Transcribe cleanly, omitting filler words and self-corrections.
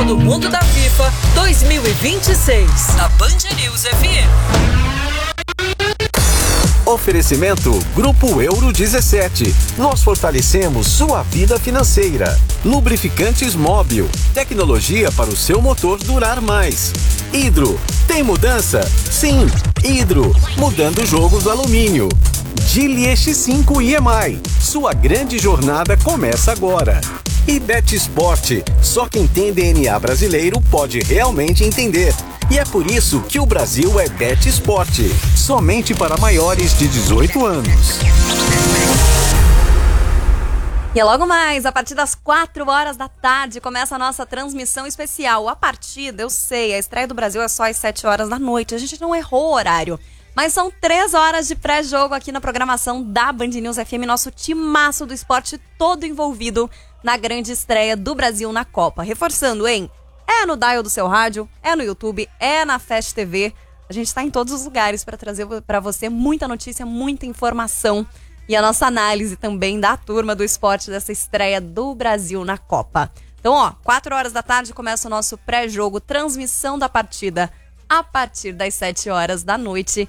Copa do Mundo da FIFA 2026, na Band News FM. Oferecimento Grupo Euro 17. Nós fortalecemos sua vida financeira. Lubrificantes Móbil. Tecnologia para o seu motor durar mais. Hidro. Tem mudança? Sim. Hidro. Mudando o jogo do alumínio. Geely X5 EMI. Sua grande jornada começa agora. E Bet Sport. Só quem tem DNA brasileiro pode realmente entender. E é por isso que o Brasil é Bet Sport. Somente para maiores de 18 anos. E logo mais, a partir das 4 horas da tarde, começa a nossa transmissão especial. A partida, eu sei, a estreia do Brasil é só às 7 horas da noite. A gente não errou o horário. Mas são 3 horas de pré-jogo aqui na programação da Band News FM. Nosso timaço do esporte todo envolvido na grande estreia do Brasil na Copa. Reforçando, hein? É no dial do seu rádio, é no YouTube, é na Fast TV. A gente está em todos os lugares para trazer para você muita notícia, muita informação e a nossa análise também da turma do esporte dessa estreia do Brasil na Copa. Então, 4 horas da tarde começa o nosso pré-jogo, transmissão da partida a partir das 7 horas da noite.